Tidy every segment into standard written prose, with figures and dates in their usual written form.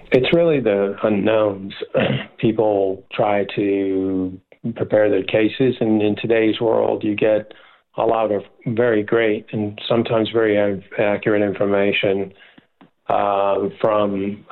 It's really the unknowns. People try to prepare their cases, and in today's world, you get a lot of very great and sometimes very accurate information from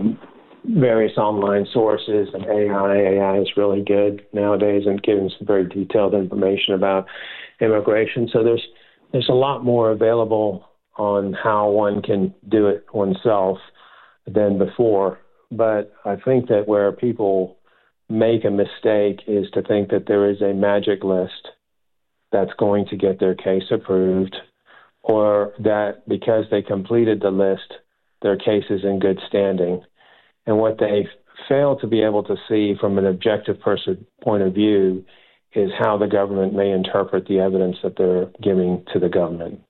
various online sources, and AI is really good nowadays and giving some very detailed information about immigration. So there's a lot more available on how one can do it oneself than before. But I think that where people make a mistake is to think that there is a magic list that's going to get their case approved, or that because they completed the list, their case is in good standing. And what they fail to be able to see from an objective person point of view is how the government may interpret the evidence that they're giving to the government.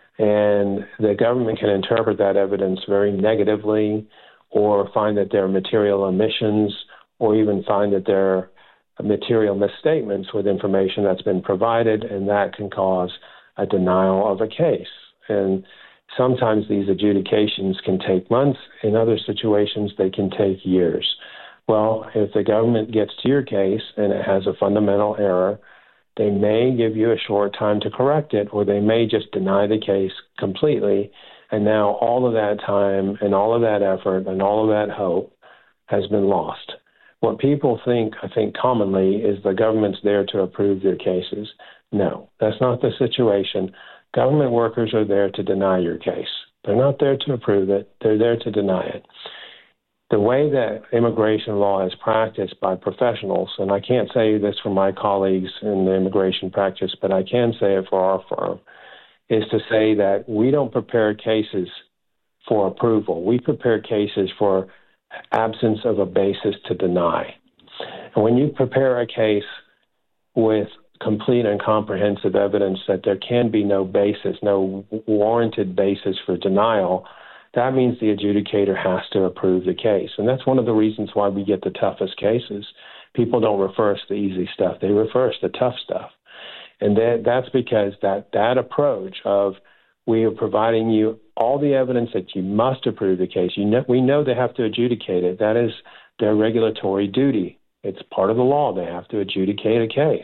And the government can interpret that evidence very negatively, or find that there are material omissions, or even find that there are material misstatements with information that's been provided, and that can cause a denial of a case. And sometimes these adjudications can take months. In other situations, they can take years. Well, if the government gets to your case and it has a fundamental error, they may give you a short time to correct it, or they may just deny the case completely. And now all of that time and all of that effort and all of that hope has been lost. What people think, I think commonly, is the government's there to approve their cases. No, that's not the situation. Government workers are there to deny your case. They're not there to approve it. They're there to deny it. The way that immigration law is practiced by professionals, and I can't say this for my colleagues in the immigration practice, but I can say it for our firm, is to say that we don't prepare cases for approval. We prepare cases for absence of a basis to deny. And when you prepare a case with complete and comprehensive evidence that there can be no basis, no warranted basis for denial, that means the adjudicator has to approve the case. And that's one of the reasons why we get the toughest cases. People don't refer us the easy stuff. They refer us the tough stuff. And that's because that approach of we are providing you all the evidence that you must approve the case. We know they have to adjudicate it. That is their regulatory duty. It's part of the law. They have to adjudicate a case.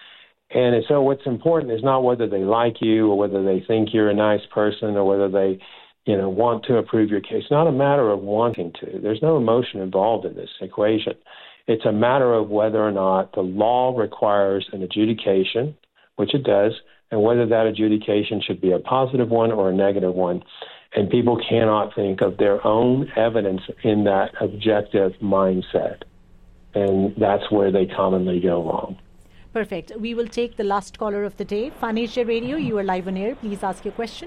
And so what's important is not whether they like you or whether they think you're a nice person or whether they want to approve your case. It's not a matter of wanting to. There's no emotion involved in this equation. It's a matter of whether or not the law requires an adjudication, which it does, and whether that adjudication should be a positive one or a negative one. And people cannot think of their own evidence in that objective mindset. And that's where they commonly go wrong. Perfect. We will take the last caller of the day. Phanesia Radio, you are live on air. Please ask your question.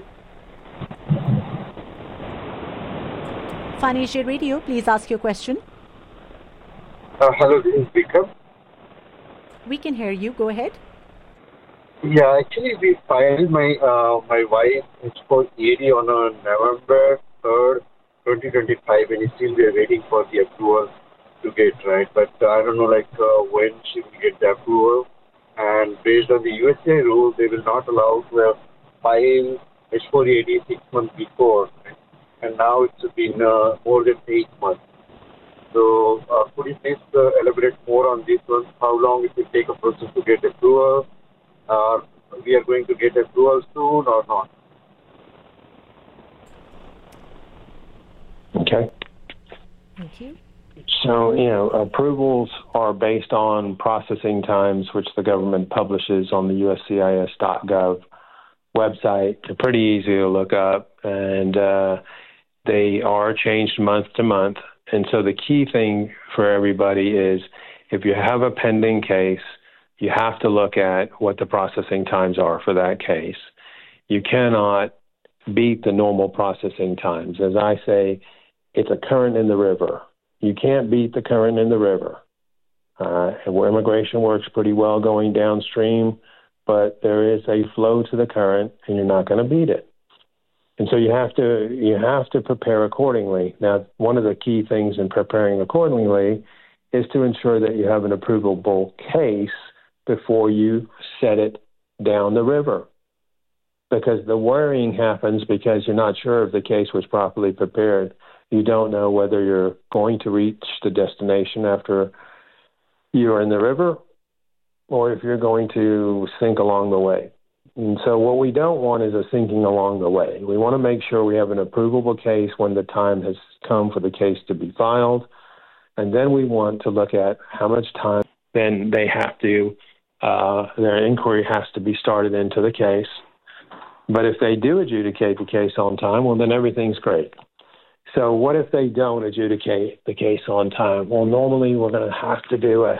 Phanesia Radio, please ask your question. Hello, this is Vikram. We can hear you. Go ahead. Yeah, actually, we filed my wife H-4EAD on November 3rd, 2025, and still we are waiting for the approval to get, right? But I don't know, when she will get the approval. And based on the USCIS rule, they will not allow to file H-4EAD 6 months before, right? And now it's been more than 8 months. So could you please elaborate more on this one? How long it will take a process to get approval? We are going to get approval soon or not? Okay. Thank you. So, approvals are based on processing times, which the government publishes on the USCIS.gov website. They're pretty easy to look up, and they are changed month to month. And so the key thing for everybody is if you have a pending case, you have to look at what the processing times are for that case. You cannot beat the normal processing times. As I say, it's a current in the river. You can't beat the current in the river. Where immigration works pretty well going downstream, but there is a flow to the current, and you're not going to beat it. And so you have to prepare accordingly. Now, one of the key things in preparing accordingly is to ensure that you have an approvable case before you set it down the river. Because the worrying happens because you're not sure if the case was properly prepared. You don't know whether you're going to reach the destination after you're in the river or if you're going to sink along the way. And so what we don't want is a sinking along the way. We want to make sure we have an approvable case when the time has come for the case to be filed. And then we want to look at how much time then they have to, their inquiry has to be started into the case. But if they do adjudicate the case on time, well, then everything's great. So what if they don't adjudicate the case on time? Well, normally we're going to have to do a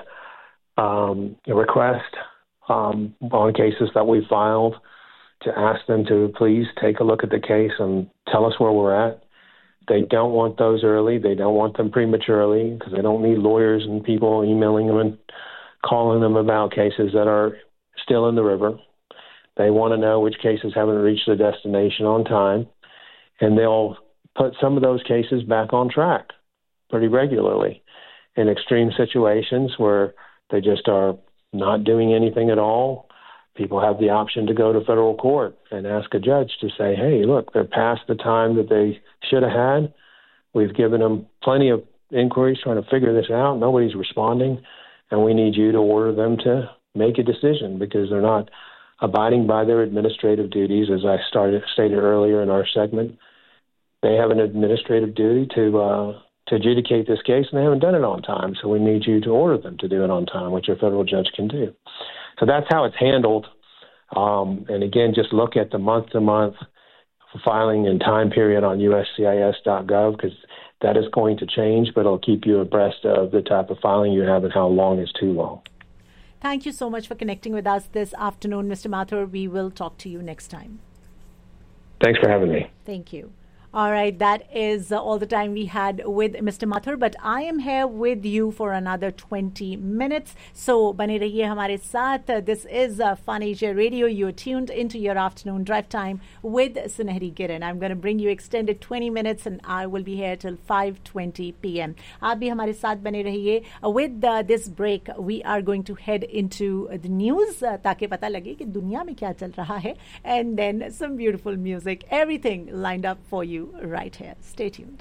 request on cases that we filed to ask them to please take a look at the case and tell us where we're at. They don't want those early. They don't want them prematurely because they don't need lawyers and people emailing them and calling them about cases that are still in the river. They want to know which cases haven't reached the destination on time, and they'll put some of those cases back on track pretty regularly. In extreme situations where they just are not doing anything at all, people have the option to go to federal court and ask a judge to say, hey, look, they're past the time that they should have had. We've given them plenty of inquiries trying to figure this out. Nobody's responding, and we need you to order them to make a decision because they're not abiding by their administrative duties. As I stated earlier in our segment, they have an administrative duty to adjudicate this case, and they haven't done it on time. So we need you to order them to do it on time, which a federal judge can do. So that's how it's handled. And again, just look at the month-to-month filing and time period on USCIS.gov because that is going to change, but it'll keep you abreast of the type of filing you have and how long is too long. Thank you so much for connecting with us this afternoon, Mr. Mathur. We will talk to you next time. Thanks for having me. Thank you. All right, that is all the time we had with Mr. Mathur, but I am here with you for another 20 minutes. So, bane rahiye hamare saath. This is Fun Asia Radio. You're tuned into your afternoon drive time with Sunehri Kiran. I'm going to bring you extended 20 minutes and I will be here till 5:20 p.m. Aap bhi hamare saath bane rahiye. With this break, we are going to head into the news taaki pata lage ki duniya mein kya chal raha hai, and then some beautiful music. Everything lined up for you right here. Stay tuned.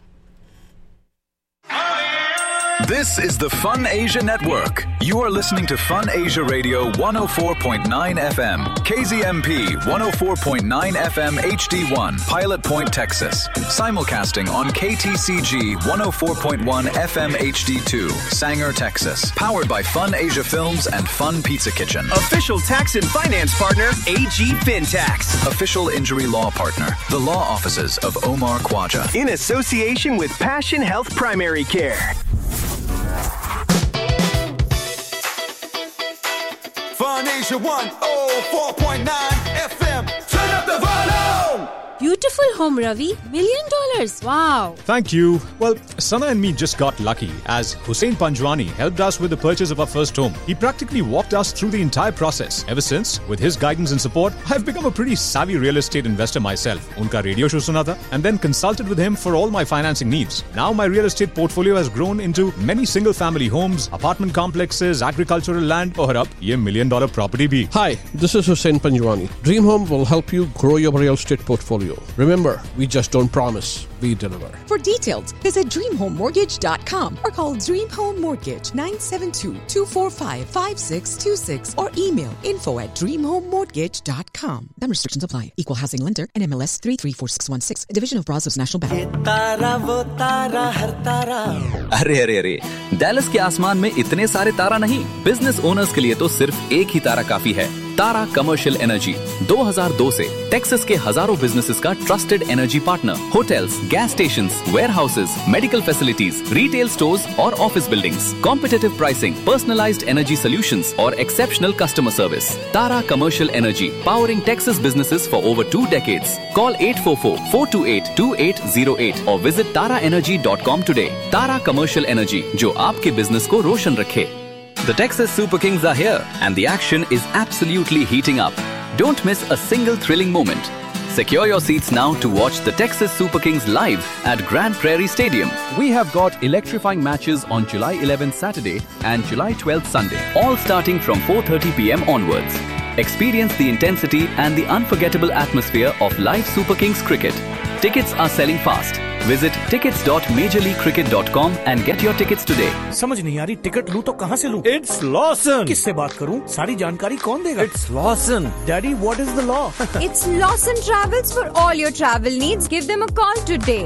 This is the Fun Asia Network. You are listening to Fun Asia Radio 104.9 FM, KZMP 104.9 FM HD1, Pilot Point, Texas. Simulcasting on KTCG 104.1 FM HD2, Sanger, Texas. Powered by Fun Asia Films and Fun Pizza Kitchen. Official tax and finance partner, AG FinTax. Official injury law partner, the law offices of Omar Khwaja. In association with Passion Health Primary Care. Fun Asia 104.9 FM. Turn up the volume. Beautiful home, Ravi. $1 million. Wow. Thank you. Well, Sana and me just got lucky as Hussein Panjwani helped us with the purchase of our first home. He practically walked us through the entire process. Ever since, with his guidance and support, I've become a pretty savvy real estate investor myself. Unka radio show suna tha, and then consulted with him for all my financing needs. Now my real estate portfolio has grown into many single-family homes, apartment complexes, agricultural land, और अब ये $1 million property भी. Hi, this is Hussein Panjwani. Dream Home will help you grow your real estate portfolio. Remember, we just don't promise, we deliver. For details, visit DreamHomeMortgage.com or call Dream Home Mortgage 972-245-5626 or email info@DreamHomeMortgage.com. Then restrictions apply. Equal housing lender and MLS 334616. Division of Brazos National Bank. अरे Dallas के आसमान में इतने सारे तारा नहीं, business owners के लिए तो सिर्फ एक ही तारा काफी है। तारा कमर्शियल एनर्जी 2002 से टेक्सास के हजारों बिजनेसेस का trusted energy partner. Hotels, gas stations, warehouses, medical facilities, retail stores और office buildings, competitive pricing, personalised energy solutions और exceptional customer service. Tara commercial energy, powering Texas businesses for over 2 decades. Call 844-428-2808 or visit taraenergy.com today. Tara commercial energy, जो आपके business को रोशन रखे। The Texas Super Kings are here and the action is absolutely heating up. Don't miss a single thrilling moment. Secure your seats now to watch the Texas Super Kings live at Grand Prairie Stadium. We have got electrifying matches on July 11th Saturday and July 12th Sunday, all starting from 4:30 p.m. onwards. Experience the intensity and the unforgettable atmosphere of live Super Kings cricket. Tickets are selling fast. Visit tickets.majorleaguecricket.com and get your tickets today. समझ नहीं आ रही, ticket लूं तो कहाँ से लूं? It's Lawson. किससे बात करूं? सारी जानकारी कौन देगा? It's Lawson. Daddy, what is the law? It's Lawson Travels for all your travel needs. Give them a call today.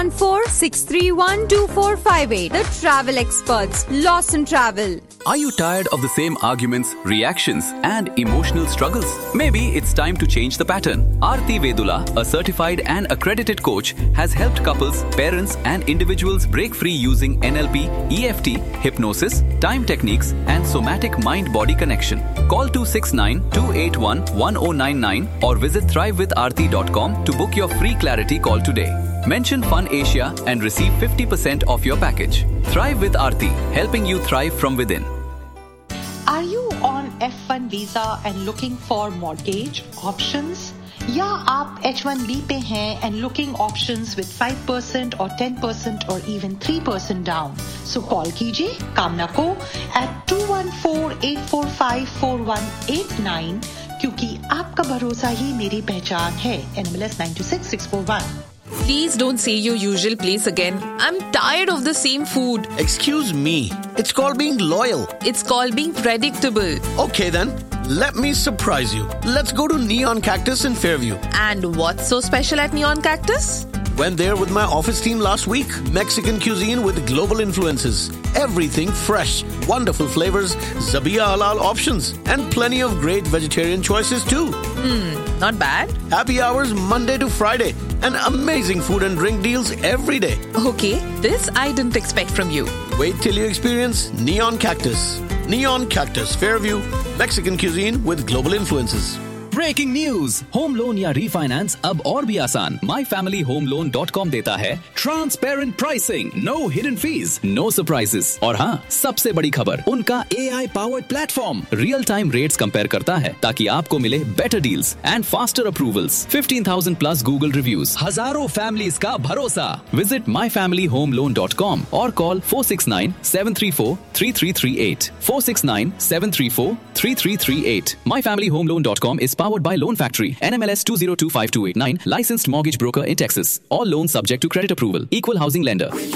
214-631-2458. The travel experts. Lawson Travel. Are you tired of the same arguments, reactions, and emotional struggles? Maybe it's time to change the pattern. Aarti Vedula, a certified and accredited coach, has helped couples, parents, and individuals break free using NLP, EFT, hypnosis, time techniques, and somatic mind-body connection. Call 269-281-1099 or visit thrivewitharti.com to book your free clarity call today. Mention Fun Asia and receive 50% off your package. Thrive with Aarti, helping you thrive from within. Are you on F1 visa and looking for mortgage options? या आप H1B पे हैं and looking options with 5% or 10% or even 3% down. So call कीजिए कामना को at 214-845-4189 क्योंकि आपका भरोसा ही मेरी पहचान है. NMLS 926641. Please don't say your usual place again. I'm tired of the same food. Excuse me. It's called being loyal. It's called being predictable. Okay then. Let me surprise you. Let's go to Neon Cactus in Fairview. And what's so special at Neon Cactus? Went there with my office team last week. Mexican cuisine with global influences. Everything fresh. Wonderful flavors. Zabia halal options. And plenty of great vegetarian choices too. Not bad. Happy hours Monday to Friday. And amazing food and drink deals every day. Okay, this I didn't expect from you. Wait till you experience Neon Cactus. Neon Cactus, Fairview, Mexican cuisine with global influences. Breaking news, home loan या refinance अब और भी आसान। myfamilyhomeloan.com देता है transparent pricing, no hidden fees, no surprises, और हाँ, सबसे बड़ी खबर, उनका AI powered platform real time rates compare करता है ताकि आपको मिले better deals and faster approvals. 15,000 plus Google reviews, हजारों फैमिलीज का भरोसा। विजिट myfamilyhomeloan.com और call 469-734-3338 469-734-3338। myfamilyhomeloan.com is powered by Loan Factory, NMLS 2025289, licensed mortgage broker in Texas. All loans subject to credit approval. Equal housing lender.